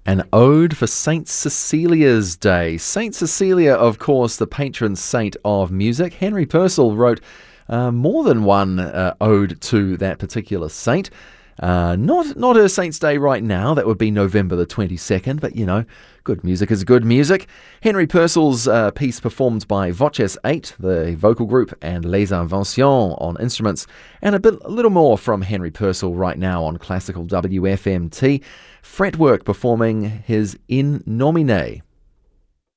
An ode for Saint Cecilia's Day. Saint Cecilia, of course, the patron saint of music. Henry Purcell wrote more than one ode to that particular saint. Not her Saint's Day right now. That would be November the 22nd. But, you know, good music is good music. Henry Purcell's piece performed by Voces 8, the vocal group, and Les Inventions on instruments. And a little more from Henry Purcell right now on Classical WFMT. Fretwork performing his In Nomine.